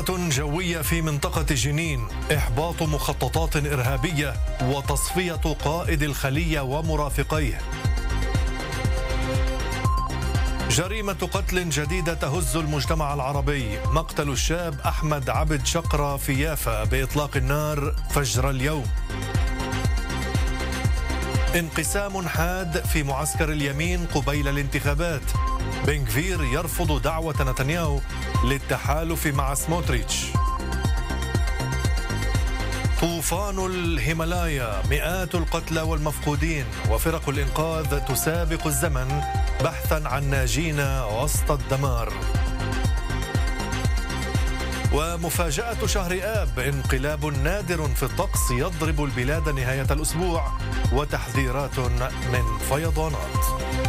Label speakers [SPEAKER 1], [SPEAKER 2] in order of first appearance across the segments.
[SPEAKER 1] غارة جوية في منطقة جنين، إحباط مخططات إرهابية وتصفية قائد الخلية ومرافقيه. جريمة قتل جديدة تهز المجتمع العربي، مقتل الشاب أحمد عبد شقرة في يافا بإطلاق النار فجر اليوم. انقسام حاد في معسكر اليمين قبيل الانتخابات، بن غفير يرفض دعوة نتنياهو للتحالف مع سموتريتش. طوفان الهيمالايا، مئات القتلى والمفقودين، وفرق الإنقاذ تسابق الزمن بحثا عن ناجين وسط الدمار. ومفاجأة شهر آب، انقلاب نادر في الطقس يضرب البلاد نهاية الأسبوع، وتحذيرات من فيضانات.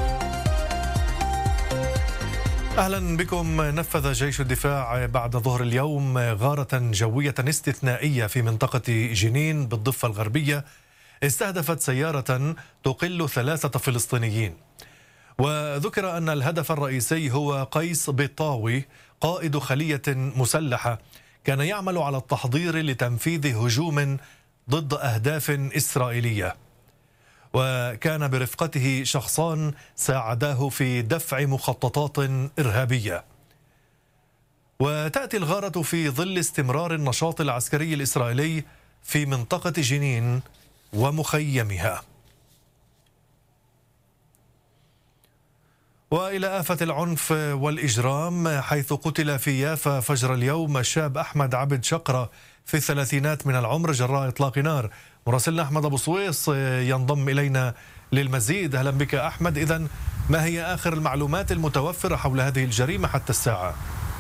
[SPEAKER 1] أهلا بكم. نفذ جيش الدفاع بعد ظهر اليوم غارة جوية استثنائية في منطقة جنين بالضفة الغربية، استهدفت سيارة تقل 3 فلسطينيين. وذكر أن الهدف الرئيسي هو قيس بطاوي، قائد خلية مسلحة كان يعمل على التحضير لتنفيذ هجوم ضد أهداف إسرائيلية، وكان برفقته شخصان ساعداه في دفع مخططات إرهابية. وتأتي الغارة في ظل استمرار النشاط العسكري الإسرائيلي في منطقة جنين ومخيمها. وإلى آفة العنف والإجرام، حيث قتل في يافا فجر اليوم الشاب أحمد عبد شقرة في الثلاثينات من العمر جراء إطلاق نار. مراسلنا أحمد أبو صويص ينضم إلينا للمزيد. أهلا بك أحمد. إذن ما هي آخر المعلومات المتوفرة حول هذه الجريمة حتى الساعة؟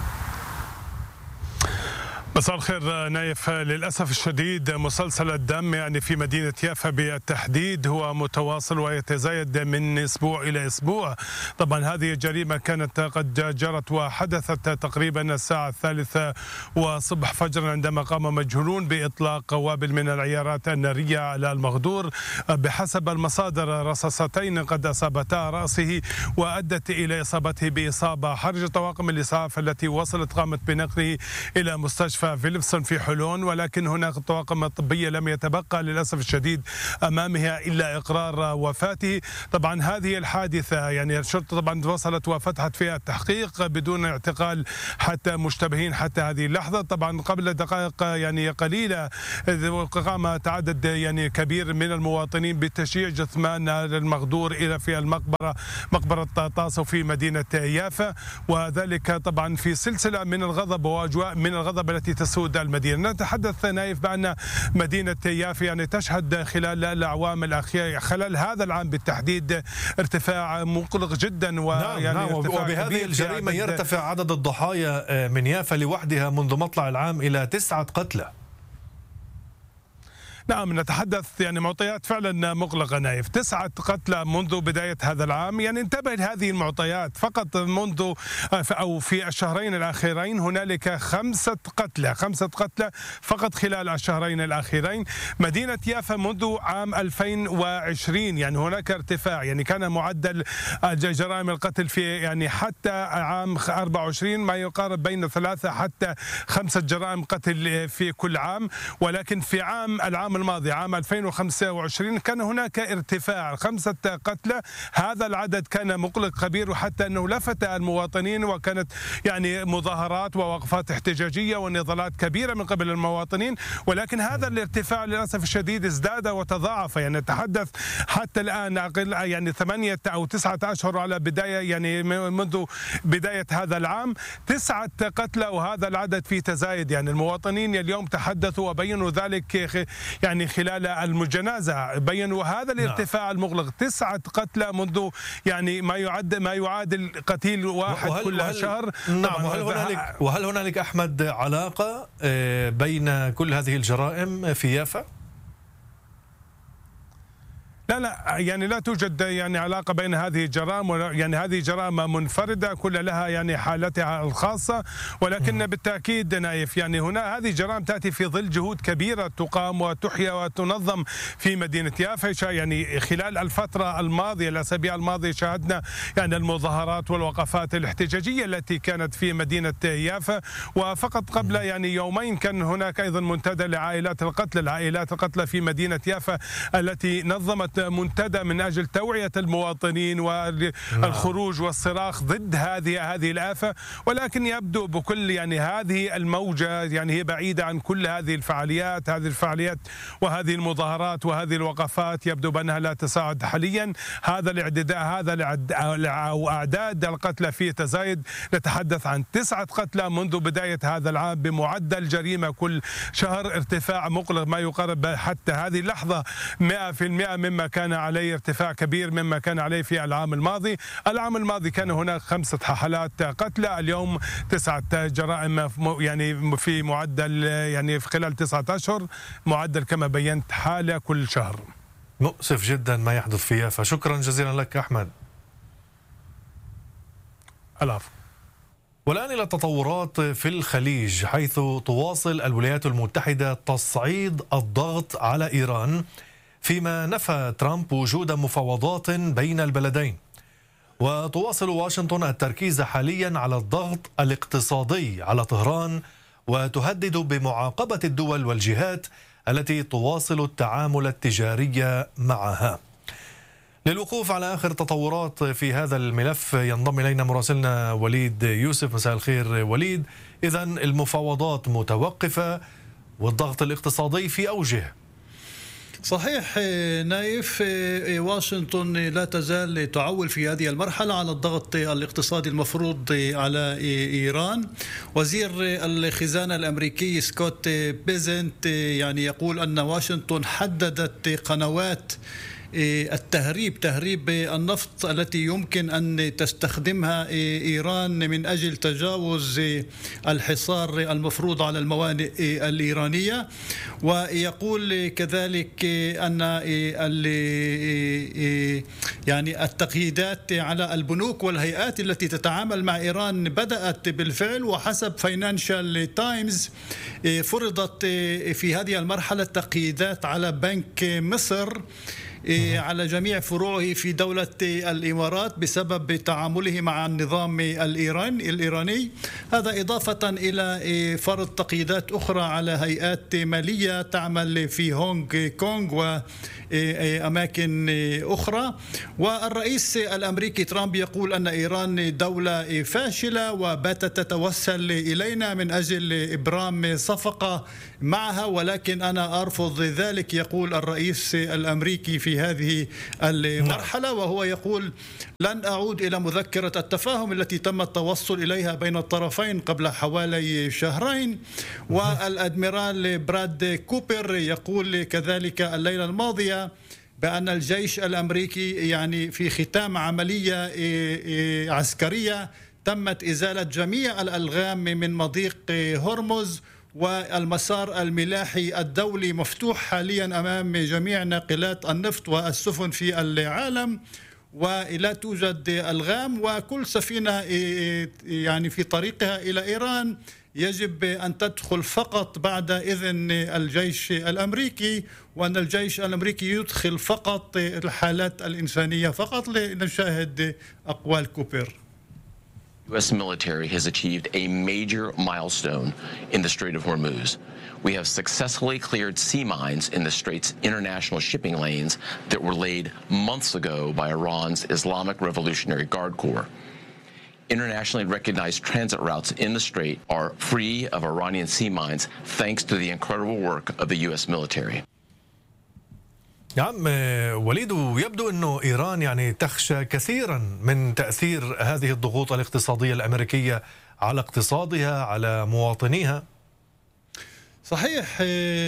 [SPEAKER 2] مساء الخير نايف. للأسف الشديد مسلسل الدم في مدينة يافا بالتحديد هو متواصل ويتزايد من أسبوع إلى أسبوع. طبعا هذه الجريمة كانت قد جرت وحدثت تقريبا الساعة 3 وصبح فجرا، عندما قام مجهولون بإطلاق قوابل من العيارات النارية على المغدور. بحسب المصادر رصاصتين قد أصابتا رأسه وأدت إلى إصابته بإصابة حرجة. طواقم الإسعاف التي وصلت قامت بنقله إلى مستشفى فيليبسون في حلون، ولكن هناك طواقم طبية لم يتبقى للأسف الشديد أمامها إلا إقرار وفاته. طبعا هذه الحادثة الشرطة طبعا وصلت وفتحت فيها التحقيق بدون اعتقال حتى مشتبهين حتى هذه اللحظة. طبعا قبل دقائق قليلة قام عدد كبير من المواطنين بتشييع جثمان المغدور إلى في مقبرة طاسو في مدينة يافا، وذلك طبعا في سلسلة من الغضب وأجواء من الغضب التي تسود المدينة. نتحدث نايف بأن مدينة يافا تشهد خلال الأعوام الأخيرة، خلال هذا العام بالتحديد، ارتفاع مقلق جدا.
[SPEAKER 1] نعم. وبهذه الجريمة يرتفع عدد الضحايا من يافا لوحدها منذ مطلع العام إلى 9 قتلى.
[SPEAKER 2] نعم، نتحدث معطيات فعلا مقلقة نايف. 9 قتلى منذ بداية هذا العام. انتبه لهذه المعطيات، فقط منذ أو في الشهرين الأخيرين هنالك 5 قتلى فقط خلال الشهرين الأخيرين. مدينة يافا منذ عام 2020 هناك ارتفاع، كان معدل جرائم القتل في حتى عام 24 ما يقارب بين 3 حتى 5 جرائم قتل في كل عام، ولكن في العام الماضي عام 2025 كان هناك ارتفاع 5 قتلى. هذا العدد كان مقلق كبير، وحتى أنه لفت المواطنين، وكانت مظاهرات ووقفات احتجاجية ونضالات كبيرة من قبل المواطنين. ولكن هذا الارتفاع للأسف الشديد ازداد وتضاعف. نتحدث حتى الآن أقل 8 أو 9 أشهر على بداية منذ بداية هذا العام 9 قتلى، وهذا العدد في تزايد. المواطنين اليوم تحدثوا وبينوا ذلك خلال الجنازة، بينوا هذا الارتفاع المغلق. 9 قتلى منذ ما يعادل قتيل واحد كل شهر.
[SPEAKER 1] نعم. وهل هنالك أحمد علاقة بين كل هذه الجرائم في يافا؟
[SPEAKER 2] لا يعني لا توجد يعني علاقة بين هذه الجرائم، يعني هذه جرائم منفردة كل لها يعني حالتها الخاصة، ولكن بالتأكيد نايف يعني هنا هذه جرائم تأتي في ظل جهود كبيرة تقام وتحيا وتنظم في مدينة يافا. يعني خلال الفترة الماضية الأسابيع الماضية شاهدنا يعني المظاهرات والوقفات الاحتجاجية التي كانت في مدينة يافا، وفقط قبل يعني يومين كان هناك أيضا منتدى لعائلات القتلى في مدينة يافا التي نظمت منتدى من أجل توعية المواطنين والخروج والصراخ ضد هذه الآفة. ولكن يبدو بكل يعني هذه الموجة يعني هي بعيدة عن كل هذه الفعاليات وهذه المظاهرات وهذه الوقفات، يبدو بأنها لا تساعد حاليا. هذا أعداد القتلى فيه تزايد، نتحدث عن 9 قتلى منذ بداية هذا العام بمعدل جريمة كل شهر، ارتفاع مقلق ما يقارب حتى هذه اللحظة 100% مما كان عليه، ارتفاع كبير مما كان عليه في العام الماضي. العام الماضي كان هناك 5 حالات قتلى، اليوم 9 جرائم يعني في معدل يعني في خلال 9 أشهر معدل كما بينت حالة كل شهر.
[SPEAKER 1] مؤسف جدا ما يحدث في يافا. شكرا جزيلا لك أحمد.
[SPEAKER 2] العفو.
[SPEAKER 1] والآن إلى التطورات في الخليج، حيث تواصل الولايات المتحدة تصعيد الضغط على إيران، فيما نفى ترامب وجود مفاوضات بين البلدين. وتواصل واشنطن التركيز حاليا على الضغط الاقتصادي على طهران، وتهدد بمعاقبة الدول والجهات التي تواصل التعامل التجاري معها. للوقوف على آخر تطورات في هذا الملف ينضم إلينا مراسلنا وليد يوسف. مساء الخير وليد. إذن المفاوضات متوقفة والضغط الاقتصادي في أوجه.
[SPEAKER 3] صحيح نايف، واشنطن لا تزال تعول في هذه المرحلة على الضغط الاقتصادي المفروض على إيران. وزير الخزانة الأمريكي سكوت بيزنت يعني يقول أن واشنطن حددت قنوات تهريب النفط التي يمكن أن تستخدمها إيران من أجل تجاوز الحصار المفروض على الموانئ الإيرانية. ويقول كذلك أن يعني التقييدات على البنوك والهيئات التي تتعامل مع إيران بدأت بالفعل، وحسب فاينانشال تايمز فرضت في هذه المرحلة تقييدات على بنك مصر على جميع فروعه في دولة الإمارات بسبب تعامله مع النظام الإيراني. هذا إضافة إلى فرض تقييدات أخرى على هيئات مالية تعمل في هونغ كونغ وأماكن أخرى. والرئيس الأمريكي ترامب يقول أن إيران دولة فاشلة وباتت تتوسل إلينا من أجل إبرام صفقة معها، ولكن أنا أرفض ذلك، يقول الرئيس الأمريكي في هذه المرحلة. وهو يقول لن أعود إلى مذكرة التفاهم التي تم التوصل إليها بين الطرفين قبل حوالي شهرين. والأدميرال براد كوبر يقول كذلك الليلة الماضية بأن الجيش الأمريكي يعني في ختام عملية عسكرية تمت إزالة جميع الألغام من مضيق هرمز، والمسار الملاحي الدولي مفتوح حاليا أمام جميع ناقلات النفط والسفن في العالم، ولا توجد ألغام، وكل سفينة يعني في طريقها إلى إيران يجب أن تدخل فقط بعد إذن الجيش الأمريكي، وأن الجيش الأمريكي يدخل فقط الحالات الإنسانية فقط. لنشاهد أقوال كوبر.
[SPEAKER 4] U.S. military has achieved a major milestone in the Strait of Hormuz. We have successfully cleared sea mines in the Strait's international shipping lanes that were laid months ago by Iran's Islamic Revolutionary Guard Corps. Internationally recognized transit routes in the Strait are free of Iranian sea mines thanks to the incredible work of the U.S. military.
[SPEAKER 1] نعم وليد، يبدو أنه إيران يعني تخشى كثيرا من تأثير هذه الضغوط الاقتصادية الأمريكية على اقتصادها، على مواطنيها.
[SPEAKER 3] صحيح،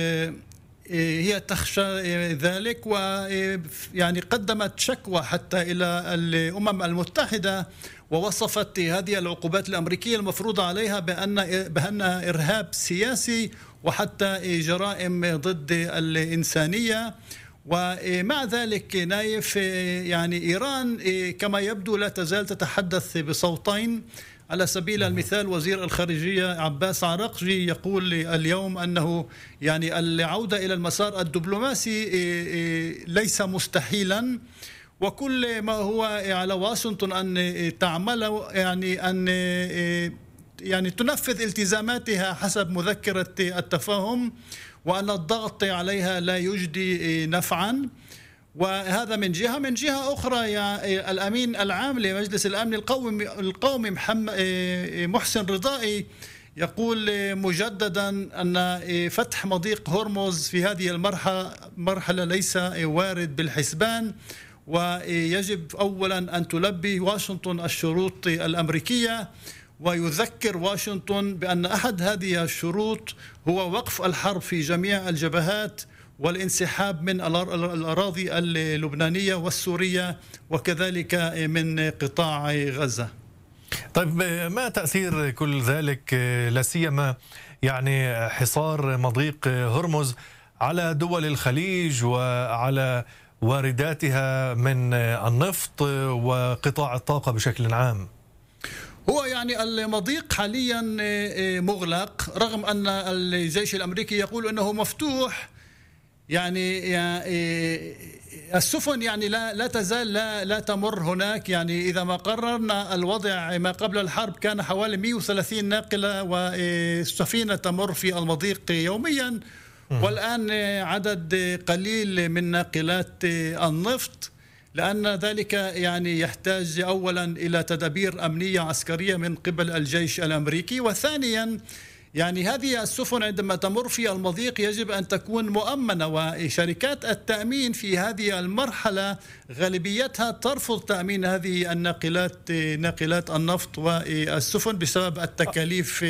[SPEAKER 3] هي تخشى ذلك، ويعني قدمت شكوى حتى إلى الأمم المتحدة، ووصفت هذه العقوبات الأمريكية المفروضة عليها بأنها إرهاب سياسي وحتى جرائم ضد الإنسانية. ومع ذلك نايف يعني إيران كما يبدو لا تزال تتحدث بصوتين. على سبيل المثال وزير الخارجية عباس عراقجي يقول اليوم أنه يعني العودة إلى المسار الدبلوماسي ليس مستحيلا، وكل ما هو على واشنطن أن تعمل يعني تنفذ التزاماتها حسب مذكرة التفاهم، وأن الضغط عليها لا يجدي نفعا. وهذا من جهة. من جهة أخرى الأمين العام لمجلس الأمن القومي محسن رضائي يقول مجددا أن فتح مضيق هرمز في هذه المرحلة ليس وارد بالحسبان، ويجب أولا أن تلبي واشنطن الشروط الأمريكية، ويذكر واشنطن بأن أحد هذه الشروط هو وقف الحرب في جميع الجبهات والانسحاب من الأراضي اللبنانية والسورية وكذلك من قطاع غزة.
[SPEAKER 1] طيب ما تأثير كل ذلك لا سيما يعني حصار مضيق هرمز على دول الخليج وعلى وارداتها من النفط وقطاع الطاقة بشكل عام؟
[SPEAKER 3] هو يعني المضيق حاليا مغلق رغم أن الجيش الأمريكي يقول أنه مفتوح. يعني السفن يعني لا تزال لا تمر هناك. يعني إذا ما قررنا الوضع ما قبل الحرب كان حوالي 130 ناقلة وسفينة تمر في المضيق يوميا، والآن عدد قليل من ناقلات النفط، لأن ذلك يعني يحتاج أولا إلى تدابير أمنية عسكرية من قبل الجيش الأمريكي، وثانيا يعني هذه السفن عندما تمر في المضيق يجب أن تكون مؤمنة، وشركات التأمين في هذه المرحلة غالبيتها ترفض تأمين هذه ناقلات النفط والسفن بسبب التكاليف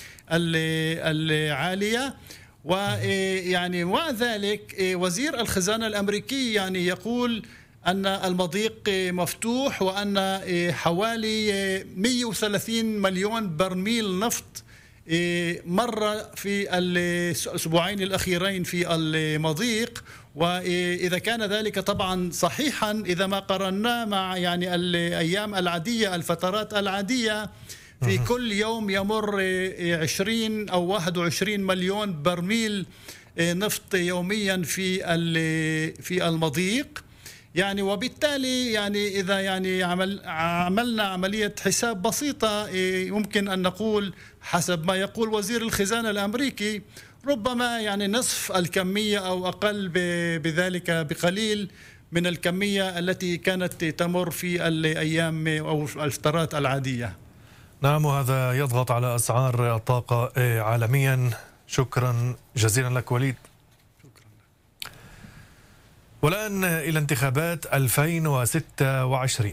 [SPEAKER 3] العالية. ويعني مع ذلك وزير الخزانة الأمريكي يعني يقول أن المضيق مفتوح، وأن حوالي 130 مليون برميل نفط مر في الأسبوعين الأخيرين في المضيق. وإذا كان ذلك طبعا صحيحا إذا ما قارناه مع يعني الأيام العادية الفترات العادية، في كل يوم يمر 20 أو 21 مليون برميل نفط يوميا في المضيق. يعني وبالتالي يعني إذا يعني عملنا عملية حساب بسيطة يمكن أن نقول حسب ما يقول وزير الخزانة الأمريكي ربما يعني نصف الكمية أو أقل بذلك بقليل من الكمية التي كانت تمر في الأيام أو الفترات العادية.
[SPEAKER 1] نعم، وهذا يضغط على أسعار الطاقة عالميا. شكرا جزيلا لك وليد. والآن إلى انتخابات 2026.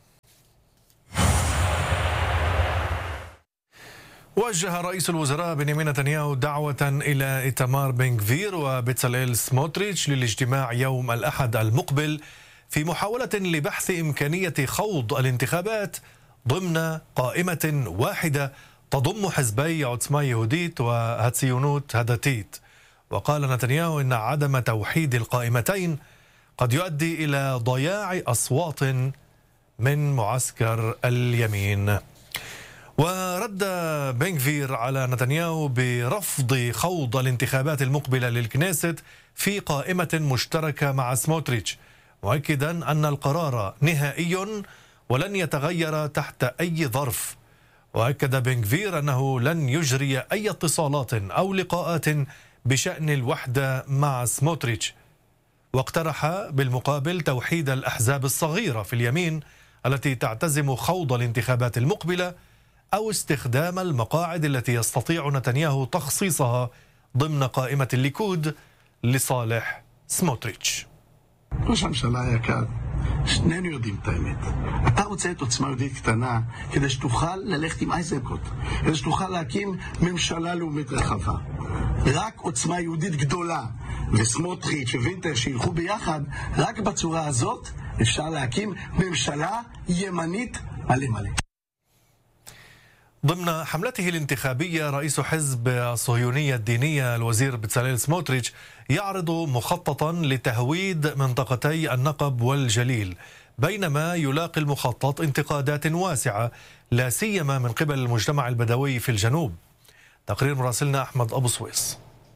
[SPEAKER 1] وجه رئيس الوزراء بنيامين نتنياهو دعوة إلى إيتمار بن غفير وبتساليل سموتريتش للاجتماع يوم الأحد المقبل في محاولة لبحث إمكانية خوض الانتخابات ضمن قائمة واحدة تضم حزبي عوتسما يهوديت وهاتسيونوت هداتيت. وقال نتنياهو إن عدم توحيد القائمتين قد يؤدي إلى ضياع أصوات من معسكر اليمين. ورد بن غفير على نتنياهو برفض خوض الانتخابات المقبلة للكنيست في قائمة مشتركة مع سموتريتش، مؤكدا أن القرار نهائي ولن يتغير تحت أي ظرف. وأكد بن غفير أنه لن يجري أي اتصالات أو لقاءات بشأن الوحدة مع سموتريتش، واقترح بالمقابل توحيد الأحزاب الصغيرة في اليمين التي تعتزم خوض الانتخابات المقبلة أو استخدام المقاعد التي يستطيع نتنياهو تخصيصها ضمن قائمة الليكود لصالح סמוטריץ'.
[SPEAKER 5] ראש הממשלה היקר, שנינו יודעים את האמת. אתה רוצה את עוצמה יהודית קטנה כדי שתוכל ללכת עם אייזנקוט, כדי שתוכל להקים ממשלה לאומית רחבה. רק עוצמה יהודית גדולה וסמוטריץ' ווינטר שילכו ביחד, רק בצורה הזאת אפשר להקים ממשלה ימנית מלא מלא.
[SPEAKER 1] ضمن حملته الانتخابية رئيس حزب الصهيونية الدينية الوزير بتساليل سموتريتش يعرض مخططا لتهويد منطقتي النقب والجليل، بينما يلاقي المخطط انتقادات واسعة لا سيما من قبل المجتمع البدوي في الجنوب. تقرير مراسلنا أحمد أبو سويس.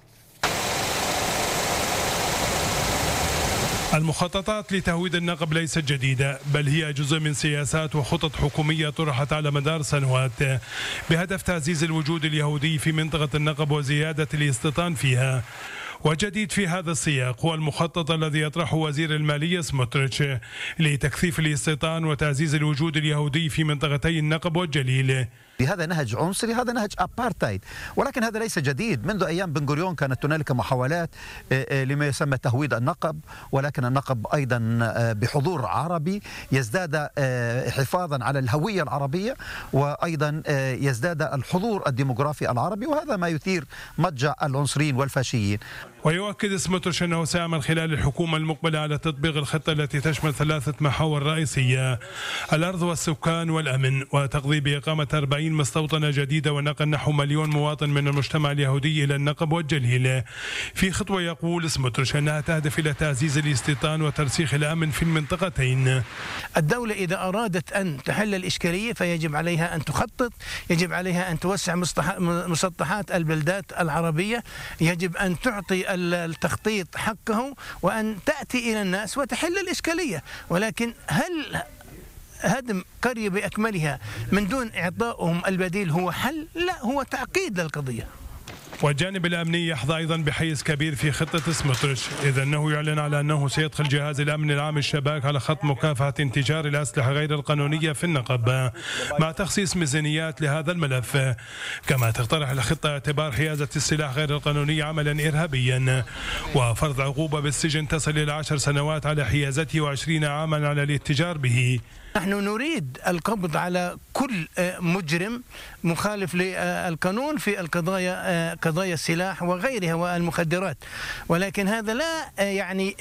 [SPEAKER 2] المخططات لتهويد النقب ليست جديدة، بل هي جزء من سياسات وخطط حكومية طرحت على مدار سنوات بهدف تعزيز الوجود اليهودي في منطقة النقب وزيادة الاستيطان فيها. وجديد في هذا السياق هو المخطط الذي يطرحه وزير المالية سموتريتش لتكثيف الاستيطان وتعزيز الوجود اليهودي في منطقتي النقب والجليل.
[SPEAKER 6] هذا نهج عنصري، هذا نهج أبارتايد، ولكن هذا ليس جديد. منذ أيام بن غوريون كانت هنالك محاولات لما يسمى تهويد النقب، ولكن النقب أيضا بحضور عربي يزداد حفاظا على الهوية العربية، وأيضا يزداد الحضور الديموغرافي العربي، وهذا ما يثير مضجع العنصريين والفاشيين.
[SPEAKER 2] ويؤكد سموتريتش أنه سيعمل خلال الحكومة المقبلة على تطبيق الخطة التي تشمل 3 محاور رئيسية: الأرض والسكان والأمن، وتقضي بإقامة 40 مستوطنة جديدة ونقل نحو 1,000,000 مواطن من المجتمع اليهودي إلى النقب والجليل. في خطوة يقول سموتريتش أنها تهدف إلى تعزيز الاستيطان وترسيخ الأمن في المنطقتين.
[SPEAKER 7] الدولة إذا أرادت أن تحل الإشكالية فيجب عليها أن تخطط، يجب عليها أن توسع مسطحات البلدات العربية، يجب أن تعطي التخطيط حقه وأن تأتي إلى الناس وتحل الإشكالية. ولكن هل هدم قرية بأكملها من دون إعطائهم البديل هو حل؟ لا، هو تعقيد للقضية.
[SPEAKER 2] والجانب الأمني يحظى أيضا بحيز كبير في خطة سموتريتش، إذ أنه يعلن على أنه سيدخل جهاز الأمن العام الشباك على خط مكافحة تجار الأسلحة غير القانونية في النقب، مع تخصيص ميزانيات لهذا الملف. كما تقترح الخطة اعتبار حيازة السلاح غير القانوني عملا إرهابيا، وفرض عقوبة بالسجن تصل إلى 10 سنوات على حيازته و20 عاما على الاتجار به.
[SPEAKER 7] نحن نريد القبض على كل مجرم مخالف للقانون في القضايا، قضايا السلاح وغيرها والمخدرات، ولكن هذا لا يعني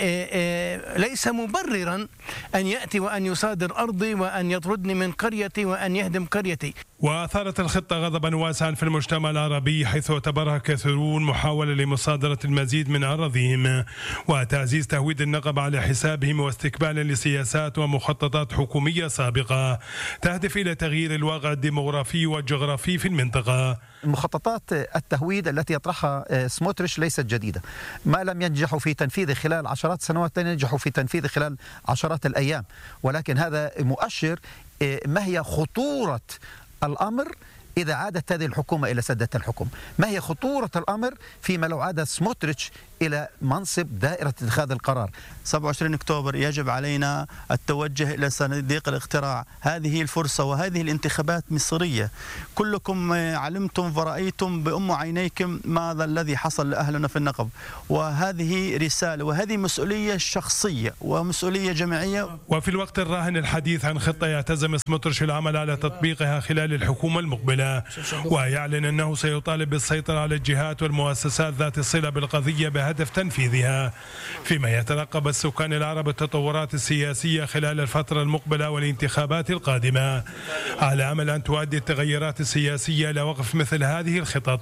[SPEAKER 7] ليس مبررا أن يأتي وأن يصادر أرضي وأن يطردني من قريتي وأن يهدم قريتي.
[SPEAKER 2] وأثارت الخطة غضبا واسعا في المجتمع العربي، حيث اعتبرها كثيرون محاولة لمصادرة المزيد من أراضيهم وتعزيز تهويد النقب على حسابهم، واستكمالا لسياسات ومخططات حكومية سابقة تهدف إلى تغيير الواقع الديموغرافي والجغرافي في المنطقة.
[SPEAKER 6] مخططات التهويد التي يطرحها سموتريتش ليست جديدة. ما لم ينجحوا في تنفيذه خلال عشرات السنوات لن ينجحوا في تنفيذه خلال عشرات الأيام، ولكن هذا مؤشر ما هي خطورة الأمر إذا عادت هذه الحكومة إلى سدة الحكم. ما هي خطورة الأمر فيما لو عاد سموتريتش إلى منصب دائرة اتخاذ القرار؟
[SPEAKER 8] 27 أكتوبر يجب علينا التوجه إلى صناديق الاقتراع. هذه الفرصة وهذه الانتخابات مصيرية. كلكم علمتم ورأيتم بأم عينيكم ماذا الذي حصل لأهلنا في النقب، وهذه رسالة وهذه مسؤولية شخصية ومسؤولية جماعية.
[SPEAKER 2] وفي الوقت الراهن الحديث عن خطة يعتزم سموتريتش العمل على تطبيقها خلال الحكومة المقبلة، ويعلن أنه سيطالب بالسيطرة على الجهات والمؤسسات ذات الصلة بالقضية بهدف تنفيذها، فيما يترقب السكان العرب التطورات السياسية خلال الفترة المقبلة والانتخابات القادمة، على أمل أن تؤدي التغيرات السياسية إلى وقف مثل هذه الخطط.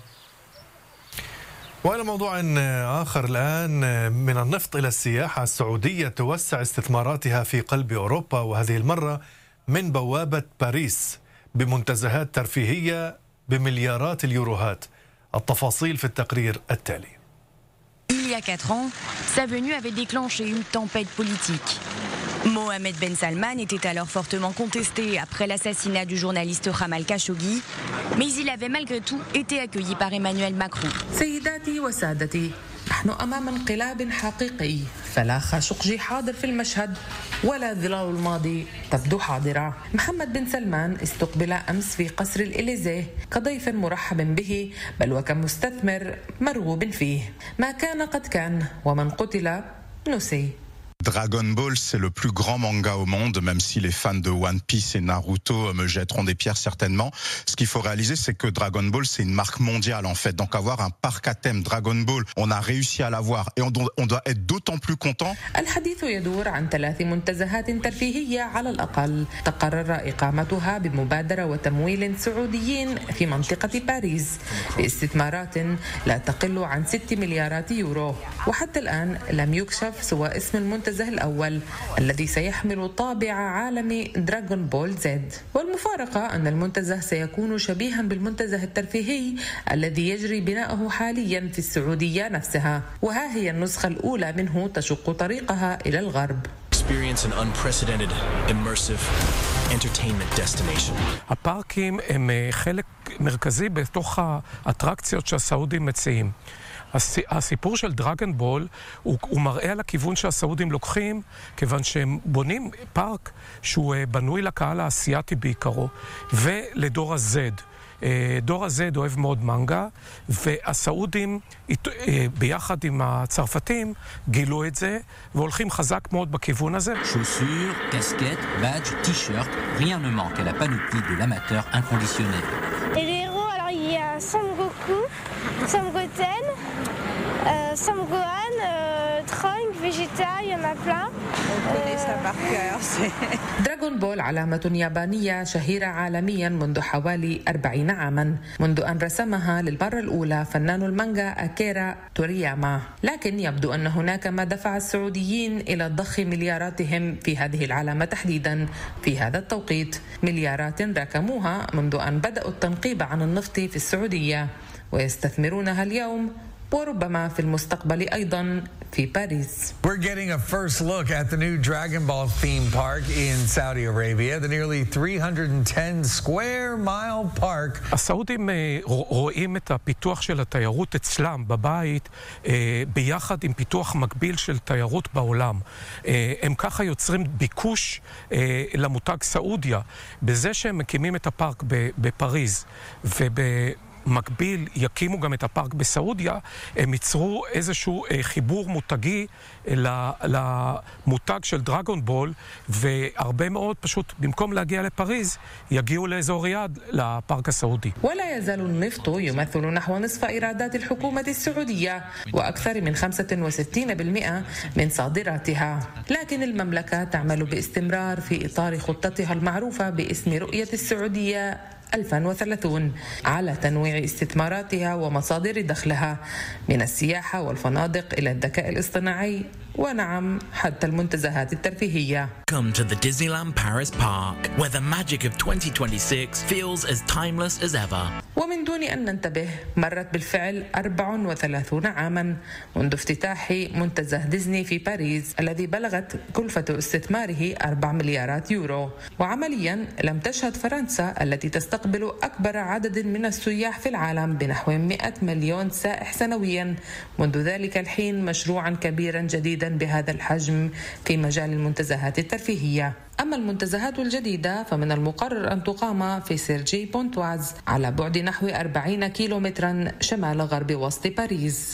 [SPEAKER 1] وإلى موضوع آخر الآن، من النفط إلى السياحة، السعودية توسع استثماراتها في قلب أوروبا، وهذه المرة من بوابة باريس بمنتزهات ترفيهية بمليارات اليوروهات. التفاصيل في التقرير التالي.
[SPEAKER 9] Il y a 4 ans, sa venue avait déclenché une tempête politique. Mohamed Ben Salman était alors fortement contesté après l'assassinat du journaliste Jamal Khashoggi, mais il avait malgré tout été accueilli par Emmanuel Macron.
[SPEAKER 10] سيداتي وسادتي، نحن أمام انقلاب حقيقي، فلا خاشقجي حاضر في المشهد ولا ظلال الماضي تبدو حاضرة. محمد بن سلمان استقبل أمس في قصر الإليزيه كضيف مرحب به، بل وكمستثمر مرغوب فيه. ما كان قد كان، ومن قتل نسي.
[SPEAKER 11] Dragon Ball, c'est le plus grand manga au monde, même si les fans de One Piece et Naruto me jetteront des pierres certainement. Ce qu'il faut réaliser, c'est que Dragon Ball, c'est une marque mondiale en fait. Donc avoir un parc à thème Dragon Ball, on a réussi à l'avoir et on doit être d'autant plus content.
[SPEAKER 10] الحديث يدور عن 3 منتزهات ترفيهية على الأقل تقرر إقامتها بمبادرة وتمويل سعوديين في منطقة باريس باستثمارات لا تقل عن 6 مليارات يورو. وحتى الآن لم يكشف سوى اسم المنتزه الأول الذي سيحمل طابع عالمي دراغون بول زد. والمفارقة أن المنتزه سيكون شبيها بالمنتزه الترفيهي الذي يجري بناؤه حاليا في السعودية نفسها، وها هي النسخة الأولى منه تشق طريقها إلى الغرب.
[SPEAKER 12] Experience an unprecedented, immersive entertainment destination.
[SPEAKER 13] הפארקים הם חלק מרכזי בתוך האטרקציות שהסעודים מציעים. הסיפור של דרגון בול הוא מראה על הכיוון שהסעודים לוקחים, כיוון שהם בונים פארק שהוא בנוי לקהל האסייתי בעיקרו ולדור הזד. דור הזד אוהב מאוד מנגה, והסעודים ביחד עם הצרפתים גילו את זה והולכים חזק מאוד בכיוון הזה.
[SPEAKER 14] Chaussures, casquettes, badges, t-shirts, rien ne manque à la panoplie de l'amateur inconditionnel.
[SPEAKER 15] Et les héros, alors il y a Son Goku, Son Goten, Son Gohan, Trunks, Vegeta, il y en a plein.
[SPEAKER 10] دراغون بول علامة يابانية شهيرة عالميا منذ حوالي 40 عاما، منذ أن رسمها للمرة الأولى فنان المانجا أكيرا تورياما. لكن يبدو أن هناك ما دفع السعوديين إلى ضخ ملياراتهم في هذه العلامة تحديدا في هذا التوقيت، مليارات راكموها منذ أن بدأوا التنقيب عن النفط في السعودية ويستثمرونها اليوم وربما في المستقبل أيضا في باريس.
[SPEAKER 16] We're getting a first look at the new Dragon Ball theme park in Saudi Arabia, the nearly 310 square mile park.
[SPEAKER 13] הסעודים רואים את הפיתוח של התיירות אצלם בבית ביחד עם פיתוח מקביל של תיירות בעולם. הם ככה יוצרים ביקוש למותג סעודיה, בזה שהם מקימים את הפארק בפריז מקביל יקימו גם את הפארק בסעודיה, הם ייצרו איזשהו חיבור מותגי למותג של דרגון בול, והרבה מאוד פשוט במקום להגיע לפריז יגיעו לאזור יעד לפארק הסעודי.
[SPEAKER 10] ولا يزال النفط يمثل نحو نصف إيرادات الحكومة السعودية وأكثر من 65% من صادراتها، لكن المملكة تعمل باستمرار في إطار خطتها المعروفة باسم رؤية السعودية 2030 على تنويع استثماراتها ومصادر دخلها من السياحة والفنادق إلى الذكاء الاصطناعي ونعم حتى المنتزهات الترفيهية.
[SPEAKER 12] Come to the Disneyland Paris Park, where the magic of 2026 feels as timeless as ever.
[SPEAKER 10] ومن دون أن ننتبه مرت بالفعل 34 عاما منذ افتتاح منتزه ديزني في باريس الذي بلغت كلفة استثماره 4 مليارات يورو. وعمليا لم تشهد فرنسا التي تستقبل أكبر عدد من السياح في العالم بنحو 100 مليون سائح سنويا منذ ذلك الحين مشروعا كبيرا جديدا بهذا الحجم في مجال المنتزهات الترفيهية. أما المنتزهات الجديدة فمن المقرر أن تقام في سيرجي بونتواز على بعد نحو 40 كيلومترا شمال غرب وسط باريس.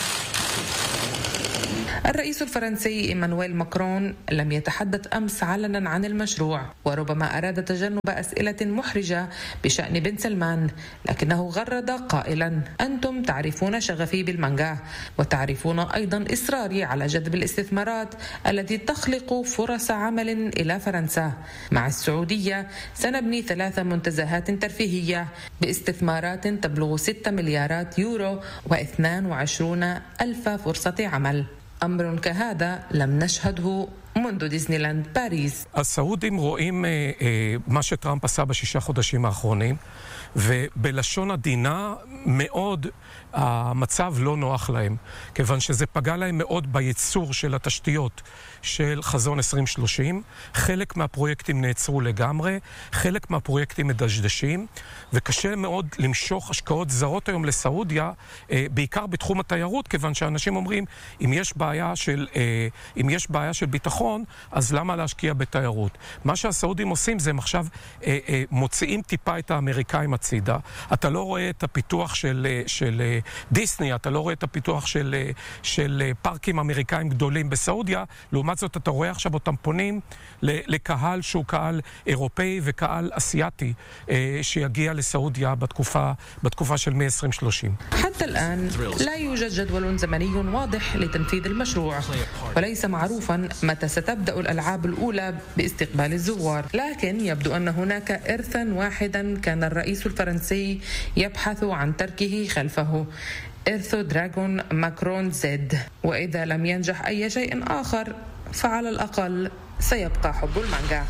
[SPEAKER 10] الرئيس الفرنسي إيمانويل ماكرون لم يتحدث أمس علنا عن المشروع، وربما أراد تجنب أسئلة محرجة بشأن بن سلمان، لكنه غرد قائلا: أنتم تعرفون شغفي بالمانجا، وتعرفون أيضا إصراري على جذب الاستثمارات التي تخلق فرص عمل إلى فرنسا. مع السعودية سنبني 3 منتزهات ترفيهية باستثمارات تبلغ 6 مليارات يورو و22 ألف فرصة عمل. أمر كهذا لم نشهده منذ דיסנילנד פריז.
[SPEAKER 13] הסעודים רואים מה שטראמפ עשה ב6 חודשים האחרונים, ובלשון עדינה מאוד המצב לא נוח להם, כיוון שזה פגע להם מאוד בייצור של התשתיות של חזון 2030. חלק מהפרויקטים נעצרו לגמרי, חלק מהפרויקטים מדשדשים, וקשה מאוד למשוך השקעות זרות היום לסעודיה, בעיקר בתחום התיירות, כיוון שאנשים אומרים, אם יש בעיה של ביטחון, ביטחון, אז למה להשקיע בתיירות? מה שהסעודים עושים זה הם עכשיו מוציאים טיפה את האמריקאים הצידה. אתה לא רואה את הפיתוח של דיסני, אתה לא רואה את הפיתוח של פארקים אמריקאים גדולים בסעודיה, לעומת זאת אתה רואה עכשיו אותם פונים לקהל שהוא קהל אירופאי וקהל אסיאטי שיגיע לסעודיה בתקופה של 2030.
[SPEAKER 10] حتى الآن لا يوجد جدول زمني واضح لتنفيذ المشروع وليس معروفا متى ستبدأ الألعاب الأولى باستقبال الزوار، لكن يبدو أن هناك إرثا واحدا كان الرئيس الفرنسي يبحث عن تركه خلفه، إرث دراغون ماكرون زد، وإذا لم ينجح أي شيء آخر فعلى الأقل سيبقى حب المانجا.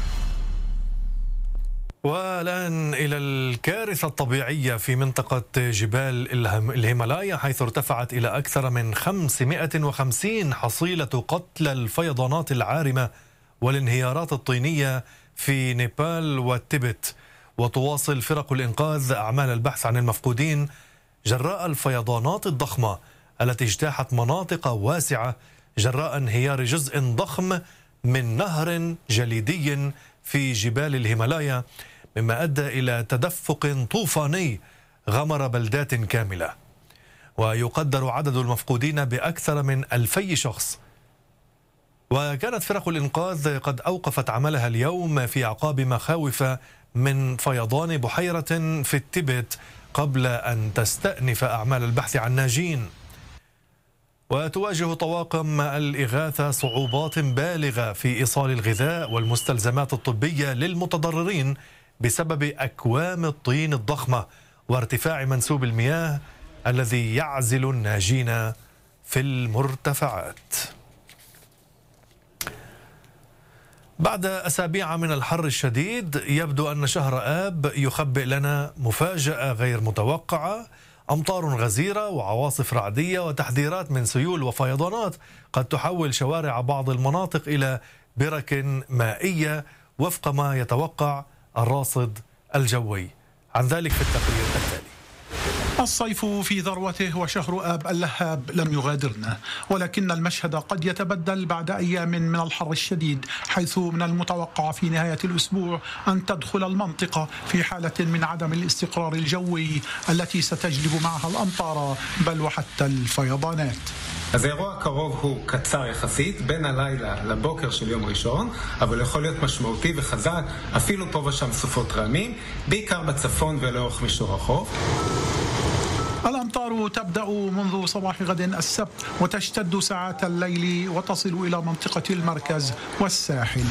[SPEAKER 1] والآن إلى الكارثة الطبيعية في منطقة جبال الهيمالايا، حيث ارتفعت إلى أكثر من 550 حصيلة قتلى الفيضانات العارمة والانهيارات الطينية في نيبال والتبت. وتواصل فرق الإنقاذ أعمال البحث عن المفقودين جراء الفيضانات الضخمة التي اجتاحت مناطق واسعة جراء انهيار جزء ضخم من نهر جليدي في جبال الهيمالايا، مما أدى إلى تدفق طوفاني غمر بلدات كاملة. ويقدر عدد المفقودين بأكثر من 2000 شخص. وكانت فرق الإنقاذ قد أوقفت عملها اليوم في أعقاب مخاوف من فيضان بحيرة في التبت قبل أن تستأنف أعمال البحث عن ناجين. وتواجه طواقم الإغاثة صعوبات بالغة في إيصال الغذاء والمستلزمات الطبية للمتضررين بسبب أكوام الطين الضخمة وارتفاع منسوب المياه الذي يعزل الناجين في المرتفعات. بعد أسابيع من الحر الشديد يبدو أن شهر آب يخبئ لنا مفاجأة غير متوقعة، أمطار غزيرة وعواصف رعدية وتحذيرات من سيول وفيضانات قد تحول شوارع بعض المناطق إلى برك مائية وفق ما يتوقع الراصد الجوي. عن ذلك في التقرير التالي.
[SPEAKER 17] الصيف في ذروته وشهر آب اللهاب لم يغادرنا، ولكن المشهد قد يتبدل بعد أيام من الحر الشديد، حيث من المتوقع في نهاية الأسبوع أن تدخل المنطقة في حالة من عدم الاستقرار الجوي التي ستجلب معها الأمطار بل وحتى الفيضانات.
[SPEAKER 18] אז האירוע הקרוב הוא קצר יחסית, בין הלילה לבוקר של יום ראשון, אבל יכול להיות משמעותי וחזק, אפילו פה ושם סופות רעמים, בעיקר בצפון ולאורך מישור החוף.
[SPEAKER 17] الأمطار تبدأ منذ صباح غد السبت وتشتد ساعات الليل وتصل إلى منطقة المركز والساحل.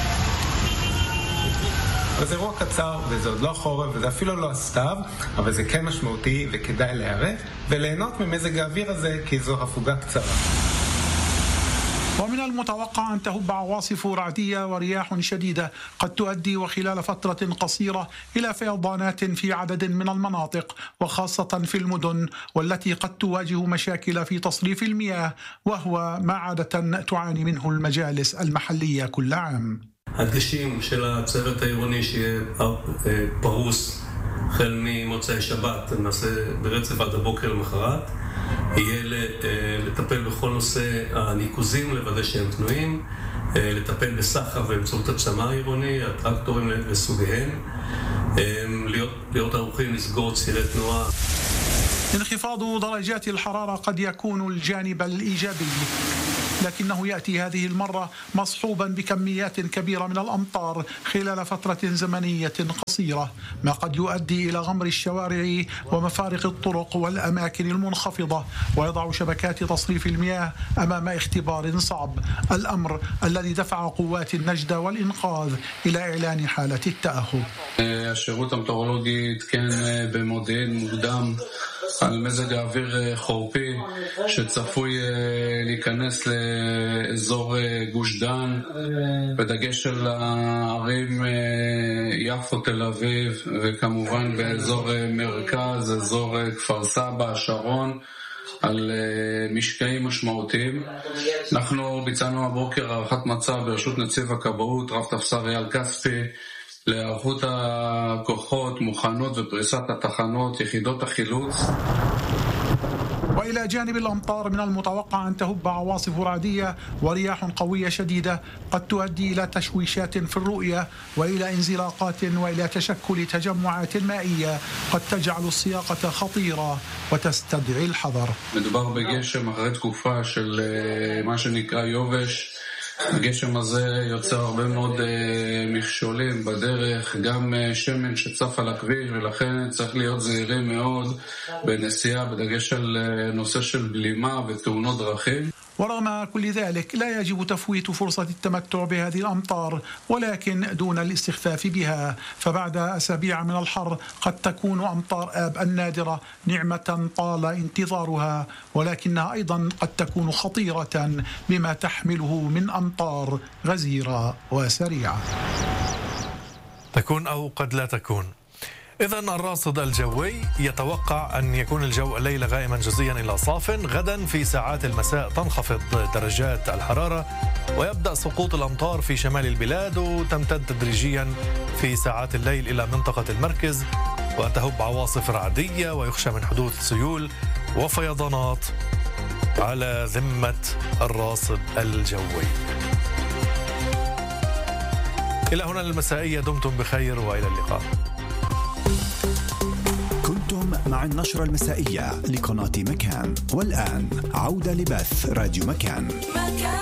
[SPEAKER 18] זה אירוע קצר וזה עוד לא חורף וזה אפילו לא הסתיו, אבל זה כן משמעותי וכדאי להיערך וליהנות ממזג האוויר הזה כי זו הפוגה קצרה.
[SPEAKER 17] ومن المتوقع أن تهب عواصف رعدية ورياح شديدة قد تؤدي وخلال فترة قصيرة إلى فيضانات في عدد من المناطق وخاصة في المدن، والتي قد تواجه مشاكل في تصريف المياه وهو ما عادة تعاني منه المجالس المحلية كل عام.
[SPEAKER 19] הדגשים של הצוות העירוני שיהיה פרוס החל ממוצאי שבת, נעשה ברצף עד הבוקר למחרת, יהיה לטפל בכל נושא הניקוזים, לוודא שהם פנויים, לטפל בסחר באמצעות הצמ"ה העירוני, הטרקטורים לסוגיהם, להיות ערוכים לסגור צירי תנועה.
[SPEAKER 17] انخفاض درجات الحرارة قد يكون الجانب الإيجابي، لكنه يأتي هذه المرة مصحوبا بكميات كبيرة من الأمطار خلال فترة زمنية قصيرة، ما قد يؤدي إلى غمر الشوارع ومفارق الطرق والأماكن المنخفضة ويضع شبكات تصريف المياه أمام اختبار صعب، الأمر الذي دفع قوات النجدة والإنقاذ إلى إعلان حالة التأهب.
[SPEAKER 20] השירות המטאורולוגי עדכן במודיעין מוקדם על מזג האוויר חורפי שצפוי להיכנס לאזור גוש דן, בדגש על הערים יפו, תל אביב, וכמובן באזור מרכז, אזור כפר סבא, שרון, על משקעים משמעותיים. אנחנו ביצענו הבוקר הערכת מצב ברשות נציב הכבאות, רב תפסר אייל כספי, להיערכות הכוחות, מוכנות ופריסת התחנות, יחידות החילוץ.
[SPEAKER 17] وإلى جانب الأمطار من المتوقع أن تهب عواصف رعدية ورياح قوية شديدة قد تؤدي إلى تشويشات في الرؤية وإلى انزلاقات وإلى تشكل تجمعات مائية قد تجعل السياقة خطيرة وتستدعي الحذر.
[SPEAKER 20] מדובר בגשם אחרי תקופה של מה שנקרא יובש. הגשם הזה יוצר הרבה מאוד מכשולים בדרך, גם שמן שצף על הכביש, ולכן צריך להיות זהירים מאוד בנסיעה, בדגש על נושא של בלימה ותאונות דרכים.
[SPEAKER 17] ورغم كل ذلك لا يجب تفويت فرصة التمتع بهذه الأمطار، ولكن دون الاستخفاف بها، فبعد أسابيع من الحر قد تكون أمطار آب النادرة نعمة طال انتظارها، ولكنها أيضا قد تكون خطيرة بما تحمله من أمطار غزيرة وسريعة.
[SPEAKER 1] تكون أو قد لا تكون. إذن الراصد الجوي يتوقع أن يكون الجو الليلة غائما جزئيا إلى صاف. غدا في ساعات المساء تنخفض درجات الحرارة ويبدأ سقوط الأمطار في شمال البلاد، وتمتد تدريجيا في ساعات الليل إلى منطقة المركز، وتهب عواصف رعدية ويخشى من حدوث سيول وفيضانات على ذمة الراصد الجوي. إلى هنا المسائية، دمتم بخير وإلى اللقاء.
[SPEAKER 21] كنتم مع النشرة المسائية لقناة مكان، والآن عودة لبث راديو مكان.